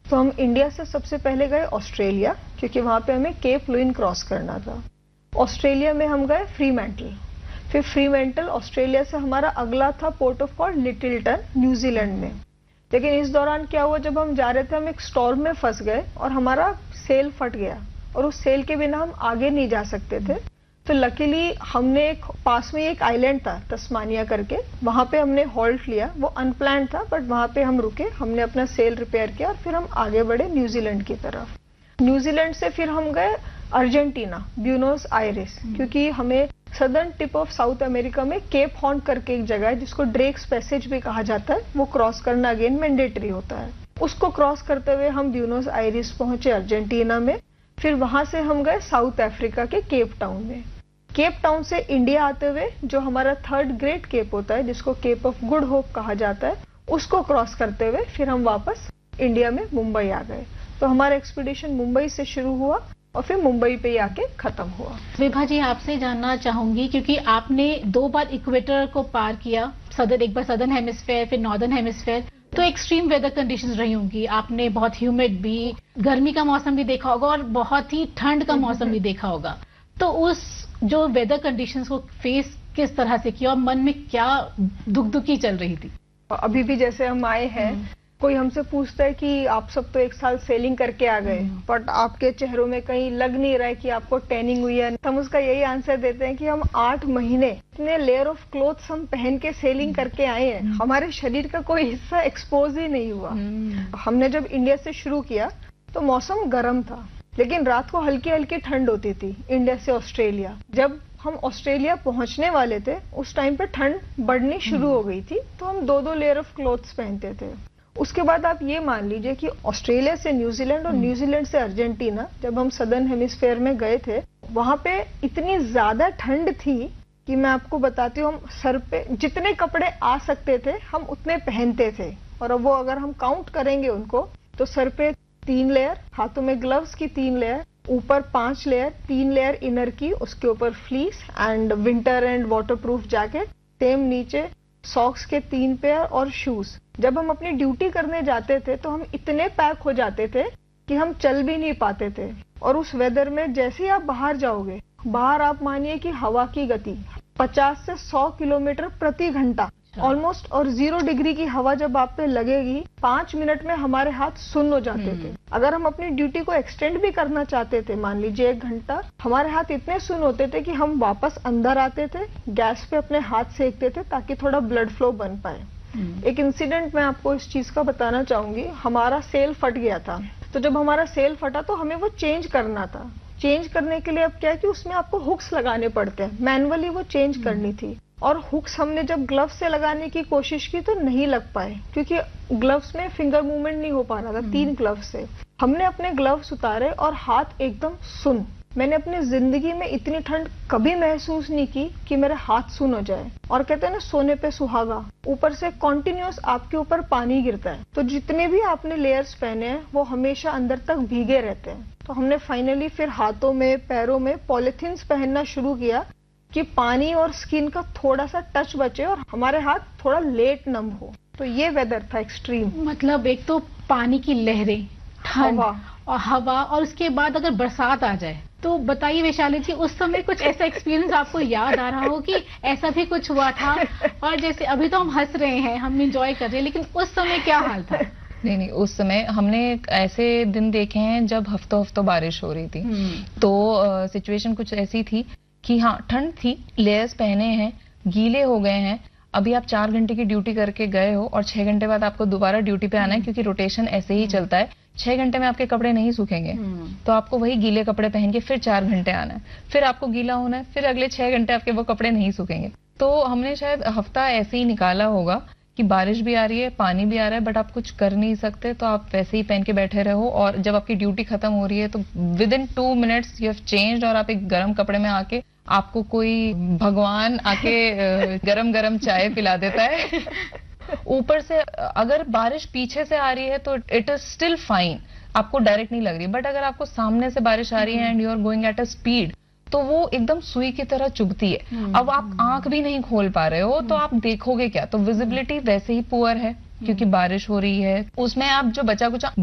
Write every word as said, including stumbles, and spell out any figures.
तो हम इंडिया से सबसे पहले गए ऑस्ट्रेलिया, क्योंकि वहां पे हमें केप लुइन क्रॉस करना था। ऑस्ट्रेलिया में हम गए फ्रीमैंटल, फिर फ्रीमैंटल ऑस्ट्रेलिया से हमारा अगला था पोर्ट ऑफ कॉल लिटिलटन न्यूजीलैंड में। लेकिन इस दौरान क्या हुआ, जब हम जा रहे थे हम एक स्टॉर्म में फंस गए और हमारा सेल फट गया और उस सेल के बिना हम आगे नहीं जा सकते थे। तो लकीली हमने एक पास में एक आइलैंड था तस्मानिया करके, वहां पे हमने हॉल्ट लिया। वो अनप्लान्ड था बट वहां पे हम रुके, हमने अपना सेल रिपेयर किया और फिर हम आगे बढ़े न्यूजीलैंड की तरफ। न्यूजीलैंड से फिर हम गए अर्जेंटीना, ब्यूनोस आयरेस, क्योंकि हमें southern tip of south America में केप हॉर्न करके एक जगह है जिसको ड्रेक्स पैसेज भी कहा जाता है, वो क्रॉस करना अगेन मैंडेटरी होता है। उसको क्रॉस करते हुए हम ब्यूनोस आयरेस पहुंचे अर्जेंटीना में। फिर वहां से हम गए साउथ अफ्रीका के केप टाउन में। केप टाउन से इंडिया आते हुए जो हमारा थर्ड ग्रेट केप होता है, जिसको केप ऑफ गुड होप कहा जाता है, उसको क्रॉस करते हुए फिर हम वापस इंडिया में मुंबई आ गए। तो हमारा एक्सपीडिशन मुंबई से शुरू हुआ और फिर मुंबई पे आके खत्म हुआ। विभा जी, आपसे जानना चाहूंगी, क्योंकि आपने दो बार इक्वेटर को पार किया, सदर एक बार सदर्न हेमिस्फेयर फिर नॉर्दर्न हेमिस्फेयर, तो एक्सट्रीम वेदर कंडीशंस रही होंगी। आपने बहुत ह्यूमिड भी, गर्मी का मौसम भी देखा होगा और बहुत ही ठंड का मौसम भी देखा होगा। तो उस जो वेदर कंडीशंस को फेस किस तरह से किया और मन में क्या दुख-दुखी चल रही थी? अभी भी जैसे हम आए हैं, कोई हमसे पूछता है कि आप सब तो एक साल सेलिंग करके आ गए, बट आपके चेहरों में कहीं लग नहीं रहा है कि आपको टैनिंग हुई है। हम उसका यही आंसर देते हैं कि हम आठ महीने इतने लेयर ऑफ क्लोथ्स हम पहन के सेलिंग करके आए हैं, हमारे शरीर का कोई हिस्सा एक्सपोज ही नहीं हुआ। हमने जब इंडिया से शुरू किया तो मौसम गर्म था, लेकिन रात को हल्की हल्की ठंड होती थी इंडिया से ऑस्ट्रेलिया। जब हम ऑस्ट्रेलिया पहुंचने वाले थे उस टाइम पे ठंड बढ़नी शुरू हो गई थी, तो हम दो दो लेयर ऑफ क्लोथ्स पहनते थे। उसके बाद आप ये मान लीजिए कि ऑस्ट्रेलिया से न्यूजीलैंड और न्यूजीलैंड से अर्जेंटीना, जब हम सदर्न हेमिस्फेयर में गए थे, वहां पे इतनी ज्यादा ठंड थी कि मैं आपको बताती हूँ, हम सर पे जितने कपड़े आ सकते थे हम उतने पहनते थे। और अब वो अगर हम काउंट करेंगे उनको, तो सर पे तीन लेयर, हाथों में ग्लव्स की तीन लेयर, ऊपर पांच लेयर, तीन लेयर इनर की, उसके ऊपर fleece and winter and waterproof jacket, same नीचे सॉक्स के तीन पेयर और शूज। जब हम अपनी ड्यूटी करने जाते थे तो हम इतने पैक हो जाते थे कि हम चल भी नहीं पाते थे। और उस वेदर में जैसे ही आप बाहर जाओगे, बाहर आप मानिए कि हवा की गति पचास से सौ किलोमीटर प्रति घंटा ऑलमोस्ट, और जीरो डिग्री की हवा जब आप पे लगेगी, पांच मिनट में हमारे हाथ सुन्न हो जाते थे। अगर हम अपनी ड्यूटी को एक्सटेंड भी करना चाहते थे, मान लीजिए एक घंटा, हमारे हाथ इतने सुन्न होते थे कि हम वापस अंदर आते थे, गैस पे अपने हाथ सेकते थे ताकि थोड़ा ब्लड फ्लो बन पाए। एक इंसिडेंट मैं आपको इस चीज का बताना चाहूंगी। हमारा सेल फट गया था, तो जब हमारा सेल फटा तो हमें वो चेंज करना था। चेंज करने के लिए अब क्या है कि उसमें आपको हुक्स लगाने पड़ते हैं, मैनुअली वो चेंज करनी थी। और हुक्स हमने जब ग्लव्स से लगाने की कोशिश की तो नहीं लग पाए, क्योंकि ग्लव्स में फिंगर मूवमेंट नहीं हो पा रहा था तीन ग्लव्स से। हमने अपने ग्लव्स उतारे और हाथ एकदम सुन्न। मैंने अपनी जिंदगी में इतनी ठंड कभी महसूस नहीं की कि मेरे हाथ सुन्न हो जाए। और कहते हैं ना, सोने पे सुहागा, ऊपर से कॉन्टिन्यूस आपके ऊपर पानी गिरता है, तो जितने भी आपने लेयर्स पहने हैं वो हमेशा अंदर तक भीगे रहते हैं। तो हमने फाइनली फिर हाथों में, पैरों में पॉलिथीन्स पहनना शुरू किया कि पानी और स्किन का थोड़ा सा टच बचे और हमारे हाथ थोड़ा लेट नम हो। तो ये वेदर था एक्सट्रीम। मतलब एक तो पानी की लहरें, ठंड और हवा, और उसके बाद अगर बरसात आ जाए तो बताइए वैशाली जी, उस समय कुछ ऐसा एक्सपीरियंस आपको याद आ रहा हो कि ऐसा भी कुछ हुआ था? और जैसे अभी तो हम हंस रहे हैं, हम एंजॉय कर रहे हैं, लेकिन उस समय क्या हाल था? नहीं नहीं, उस समय हमने ऐसे दिन देखे हैं जब हफ्तों हफ्तों बारिश हो रही थी। तो सिचुएशन कुछ ऐसी थी कि हाँ, ठंड थी, लेयर्स पहने हैं, गीले हो गए हैं। अभी आप चार घंटे की ड्यूटी करके गए हो और छह घंटे बाद आपको दोबारा ड्यूटी पे आना है, क्योंकि रोटेशन ऐसे ही चलता है। छह घंटे में आपके कपड़े नहीं सूखेंगे, तो आपको वही गीले कपड़े पहन के फिर चार घंटे आना है, फिर आपको गीला होना है, फिर अगले छह घंटे आपके वो कपड़े नहीं सूखेंगे। तो हमने शायद हफ्ता ऐसे ही निकाला होगा कि बारिश भी आ रही है, पानी भी आ रहा है, बट आप कुछ कर नहीं सकते, तो आप वैसे ही पहन के बैठे रहो। और जब आपकी ड्यूटी खत्म हो रही है तो with in two minutes you have changed, और आप एक गर्म कपड़े में आके, आपको कोई भगवान आके गरम गरम चाय पिला देता है। ऊपर से अगर बारिश पीछे से आ रही है तो इट इज स्टिल फाइन, आपको डायरेक्ट नहीं लग रही, बट अगर आपको सामने से बारिश आ रही है and you are going at a speed, तो वो एकदम सुई की तरह चुभती है। अब आप आंख भी नहीं खोल पा रहे हो, तो आप देखोगे क्या? तो विजिबिलिटी वैसे ही पुअर है, क्योंकि बारिश हो रही है। उसमें आप जो बचा कुचा